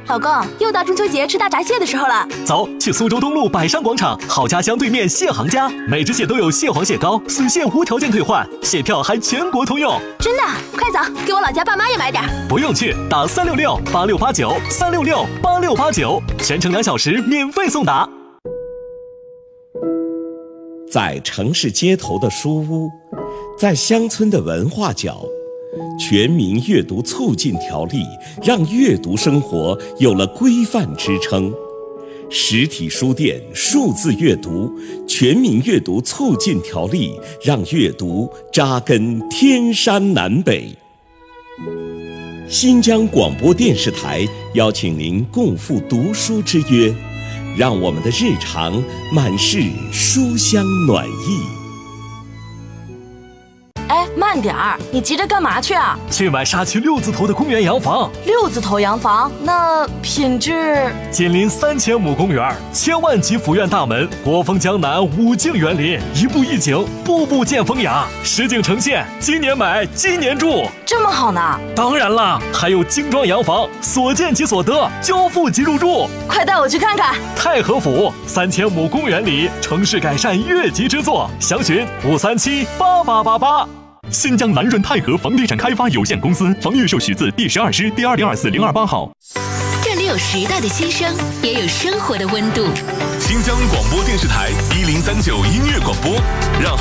老公，又到中秋节吃大闸蟹的时候了。 走，去苏州东路百商广场好家乡对面蟹行家，每只蟹都有蟹黄蟹膏，损蟹无条件退换，蟹票还全国通用。 真的？快走，给我老家爸妈也买点。 不用去，打366-8689，366-8689，全程2小时免费送达。 在城市街头的书屋，在乡村的文化角，全民阅读促进条例让阅读生活有了规范支撑。实体书店数字阅读，全民阅读促进条例让阅读扎根天山南北。新疆广播电视台邀请您共赴读书之约，让我们的日常满是书香暖意。 哎，慢点儿，你急着干嘛去啊？ 去买沙区6字头的公园洋房。 6字头洋房，那品质？ 紧邻3000亩公园，千万级府院大门，国风江南5境园林，一步一景，步步见风雅，实景呈现。今年买，今年住， 这么好呢？ 当然啦，还有精装洋房，所见即所得，交付即入住。 快带我去看看。 太和府3000亩公园里，城市改善越级之作，详询5378888。新疆南润泰和房地产开发有限公司房预售许字第12支第2024-028号。 这里有时代的心声，也有生活的温度。 新疆广播电视台1039音乐广播，让